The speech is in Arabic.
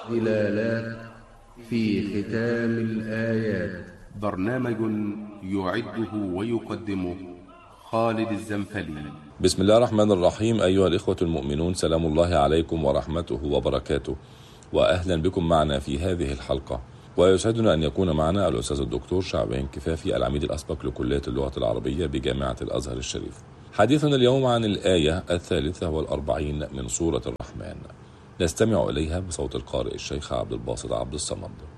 ضلالات في ختام الآيات. برنامج يعده ويقدمه خالد الزنفلي. بسم الله الرحمن الرحيم. أيها الإخوة المؤمنون، سلام الله عليكم ورحمته وبركاته، وأهلا بكم معنا في هذه الحلقة. ويسعدنا أن يكون معنا الأستاذ الدكتور شعبان كفافي، العميد الأسبق لكلية اللغة العربية بجامعة الأزهر الشريف. حديثنا اليوم عن الآية 43 من سورة الرحمن، نستمع إليها بصوت القارئ الشيخ عبد الباسط عبد الصمد.